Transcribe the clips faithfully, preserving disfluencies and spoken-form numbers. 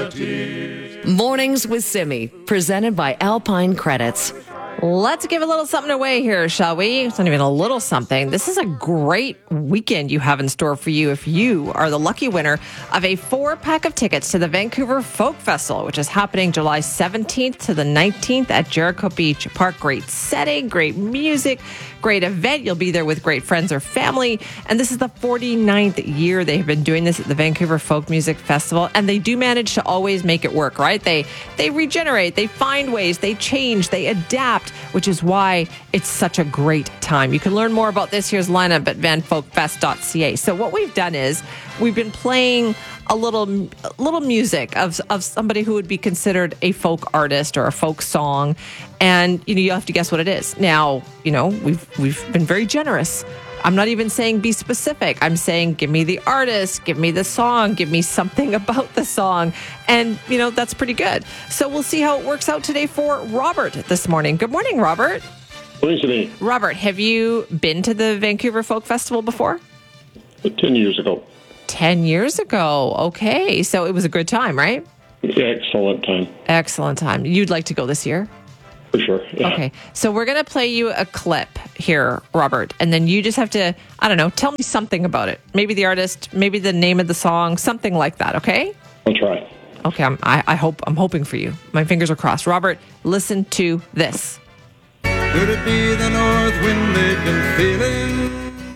Mornings with Simi, presented by Alpine Credits. Let's give a little something away here, shall we? It's not even a little something. This is a great weekend you have in store for you if you are the lucky winner of a four-pack of tickets to the Vancouver Folk Festival, which is happening July seventeenth to the nineteenth at Jericho Beach Park. Great setting, great music, great event. You'll be there with great friends or family. And this is the forty-ninth year they've been doing this at the Vancouver Folk Music Festival. And they do manage to always make it work, right? They, they regenerate, they find ways, they change, they adapt, which is why it's such a great time. You can learn more about this year's lineup at van folk fest dot c a. So what we've done is we've been playing a little a little music of of somebody who would be considered a folk artist or a folk song, and you know you have to guess what it is. Now, you know, we've we've been very generous. I'm not even saying be specific. I'm saying give me the artist, give me the song, give me something about the song. And, you know, that's pretty good. So we'll see how it works out today for Robert this morning. Good morning, Robert. Morning, Simi. Robert, have you been to the Vancouver Folk Festival before? Ten years ago. Ten years ago. Okay. So it was a good time, right? Excellent time. Excellent time. You'd like to go this year? For sure. Yeah. Okay. So we're going to play you a clip here, Robert, and then you just have to, I don't know, tell me something about it. Maybe the artist, maybe the name of the song, something like that, okay? I'll try. Okay. I'm, I, I hope, I'm hoping for you. My fingers are crossed. Robert, listen to this. Could it be the north wind they've been feeling?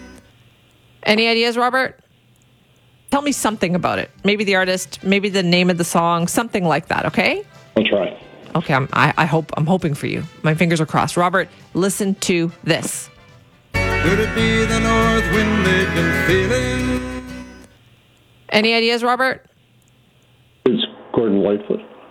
Any ideas, Robert? Tell me something about it. Maybe the artist, maybe the name of the song, something like that, okay? I'll try. Okay, I'm, I, I hope I'm hoping for you. My fingers are crossed. Robert, listen to this. Could it be the north wind they've been feeling? Any ideas, Robert? It's Gordon Lightfoot.